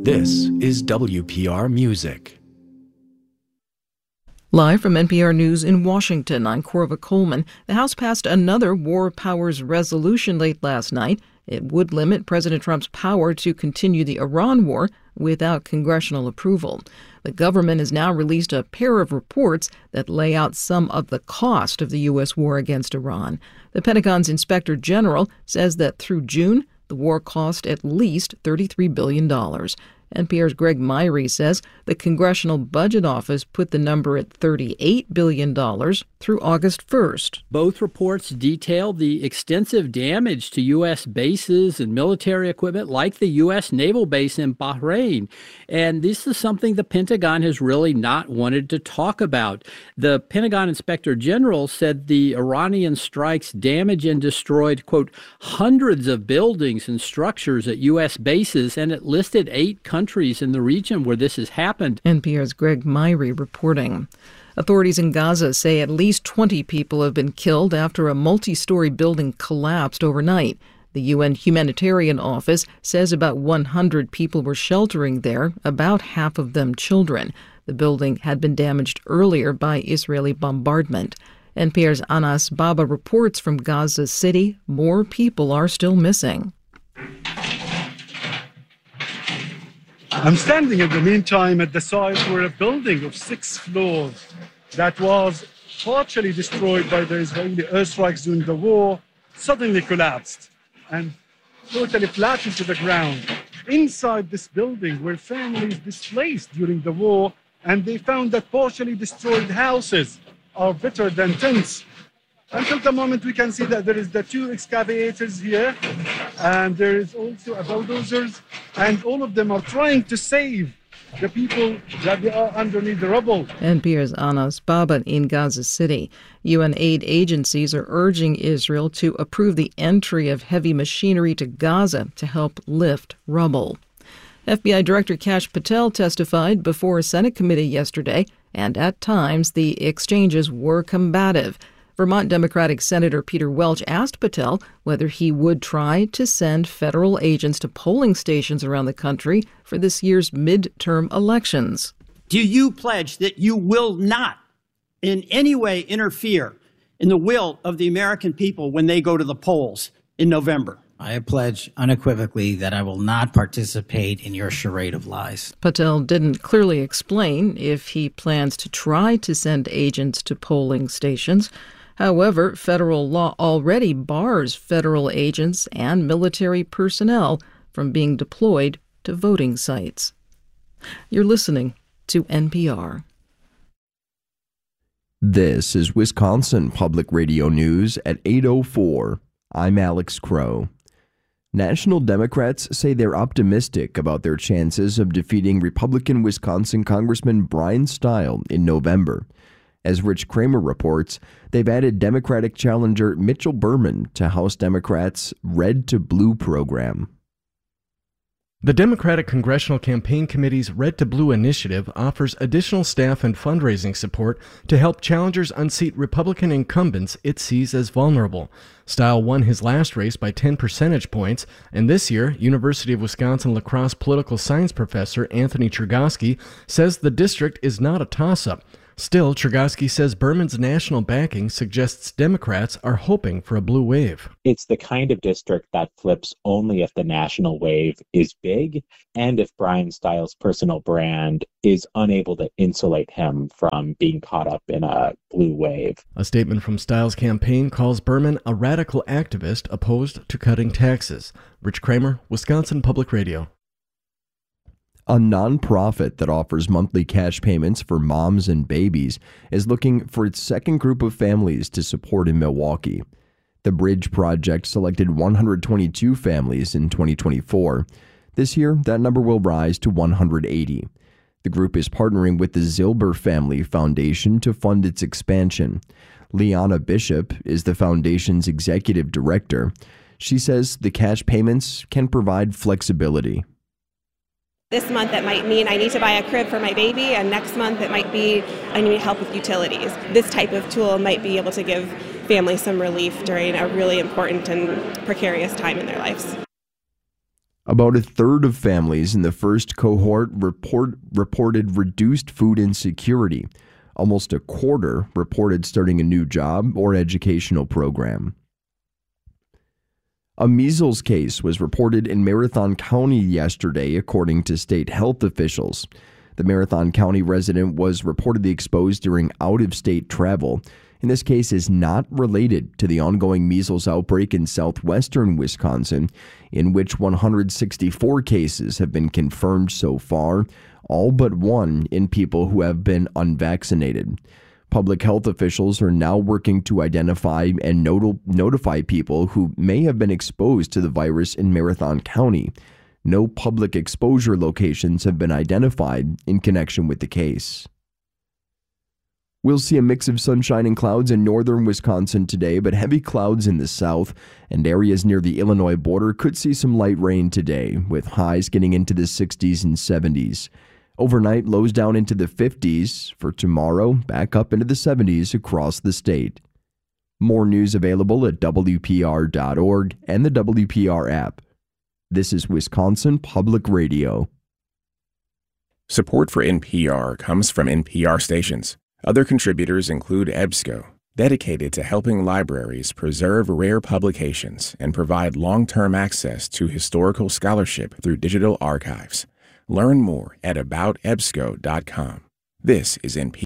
This is WPR Music. Live from NPR News in Washington, I'm Corva Coleman. The House passed another War Powers resolution late last night. It would limit President Trump's power to continue the Iran war without congressional approval. The government has now released a pair of reports that lay out some of the cost of the U.S. war against Iran. The Pentagon's Inspector General says that through June, the war cost at least $33 billion. NPR's Greg Myrie says the Congressional Budget Office put the number at $38 billion through August 1st. Both reports detail the extensive damage to U.S. bases and military equipment like the U.S. naval base in Bahrain. And this is something the Pentagon has really not wanted to talk about. The Pentagon Inspector General said the Iranian strikes damaged and destroyed, quote, hundreds of buildings and structures at U.S. bases, and it listed 8 countries in the region where this has happened. NPR's Greg Myrie reporting. Authorities in Gaza say at least 20 people have been killed after a multi-story building collapsed overnight. The UN Humanitarian Office says about 100 people were sheltering there, about half of them children. The building had been damaged earlier by Israeli bombardment. NPR's Anas Baba reports from Gaza City. More people are still missing. I'm standing in the meantime at the site where a building of 6 floors that was partially destroyed by the Israeli airstrikes during the war suddenly collapsed and totally flattened to the ground. Inside this building were families displaced during the war, and they found that partially destroyed houses are better than tents. Until the moment we can see that there is the 2 excavators here, and there is also a bulldozers, and all of them are trying to save the people that they are underneath the rubble. NPR's Anas Baba in Gaza City. UN aid agencies are urging Israel to approve the entry of heavy machinery to Gaza to help lift rubble. FBI Director Kash Patel testified before a Senate committee yesterday, and at times the exchanges were combative. Vermont Democratic Senator Peter Welch asked Patel whether he would try to send federal agents to polling stations around the country for this year's midterm elections. Do you pledge that you will not in any way interfere in the will of the American people when they go to the polls in November? I pledge unequivocally that I will not participate in your charade of lies. Patel didn't clearly explain if he plans to try to send agents to polling stations. However, federal law already bars federal agents and military personnel from being deployed to voting sites. You're listening to NPR. This is Wisconsin Public Radio News at 8:04. I'm Alex Crow. National Democrats say they're optimistic about their chances of defeating Republican Wisconsin Congressman Brian Stile in November. As Rich Kramer reports, they've added Democratic challenger Mitchell Berman to House Democrats' Red to Blue program. The Democratic Congressional Campaign Committee's Red to Blue initiative offers additional staff and fundraising support to help challengers unseat Republican incumbents it sees as vulnerable. Stile won his last race by 10 percentage points, and this year, University of Wisconsin-La Crosse political science professor Anthony Chergosky says the district is not a toss-up. Still, Chergosky says Berman's national backing suggests Democrats are hoping for a blue wave. It's the kind of district that flips only if the national wave is big and if Brian Stile's personal brand is unable to insulate him from being caught up in a blue wave. A statement from Stile's campaign calls Berman a radical activist opposed to cutting taxes. Rich Kramer, Wisconsin Public Radio. A nonprofit that offers monthly cash payments for moms and babies is looking for its second group of families to support in Milwaukee. The Bridge Project selected 122 families in 2024. This year, that number will rise to 180. The group is partnering with the Zilber Family Foundation to fund its expansion. Liana Bishop is the foundation's executive director. She says the cash payments can provide flexibility. This month it might mean I need to buy a crib for my baby, and next month it might be I need help with utilities. This type of tool might be able to give families some relief during a really important and precarious time in their lives. About a third of families in the first cohort reported reduced food insecurity. Almost a quarter reported starting a new job or educational program. A measles case was reported in Marathon County yesterday, according to state health officials. The Marathon County resident was reportedly exposed during out-of-state travel. And this case is not related to the ongoing measles outbreak in southwestern Wisconsin, in which 164 cases have been confirmed so far, all but one in people who have been unvaccinated. Public health officials are now working to identify and notify people who may have been exposed to the virus in Marathon County. No public exposure locations have been identified in connection with the case. We'll see a mix of sunshine and clouds in northern Wisconsin today, but heavy clouds in the south, and areas near the Illinois border could see some light rain today, with highs getting into the 60s and 70s. Overnight, lows down into the 50s. For tomorrow, back up into the 70s across the state. More news available at WPR.org and the WPR app. This is Wisconsin Public Radio. Support for NPR comes from NPR stations. Other contributors include EBSCO, dedicated to helping libraries preserve rare publications and provide long-term access to historical scholarship through digital archives. Learn more at aboutebsco.com. This is NPR.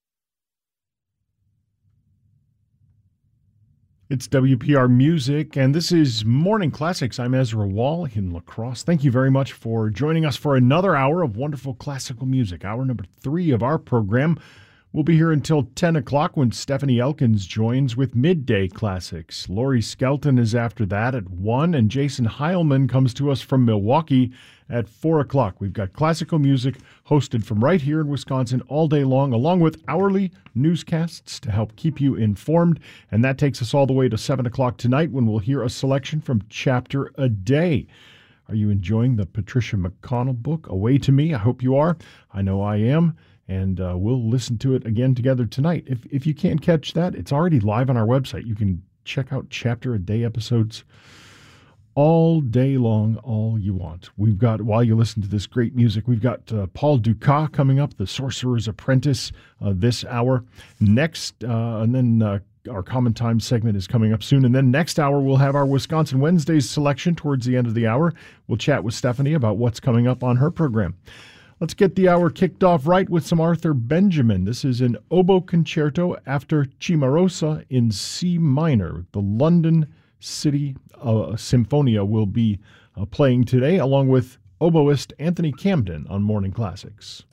It's WPR Music, and this is Morning Classics. I'm Ezra Wall in La Crosse. Thank you very much for joining us for another hour of wonderful classical music. Hour number 3 of our program. We'll be here until 10 o'clock when Stephanie Elkins joins with Midday Classics. Laurie Skelton is after that at 1, and Jason Heilman comes to us from Milwaukee at 4 o'clock. We've got classical music hosted from right here in Wisconsin all day long, along with hourly newscasts to help keep you informed. And that takes us all the way to 7 o'clock tonight when we'll hear a selection from Chapter a Day. Are you enjoying the Patricia McConnell book, Away to Me? I hope you are. I know I am. And we'll listen to it again together tonight. If you can't catch that, it's already live on our website. You can check out Chapter a Day episodes all day long, all you want. We've got, while you listen to this great music, we've got Paul Dukas coming up, The Sorcerer's Apprentice, this hour. Next, and then our Common Time segment is coming up soon. And then next hour, we'll have our Wisconsin Wednesdays selection towards the end of the hour. We'll chat with Stephanie about what's coming up on her program. Let's get the hour kicked off right with some Arthur Benjamin. This is an oboe concerto after Cimarosa in C minor. The London City Symphonia will be playing today, along with oboist Anthony Camden on Morning Classics.